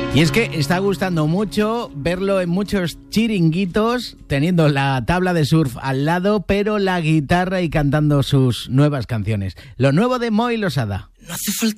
Y es que está gustando mucho verlo en muchos chiringuitos, teniendo la tabla de surf al lado, pero la guitarra y cantando sus nuevas canciones. Lo nuevo de Moy Losada. No hace falta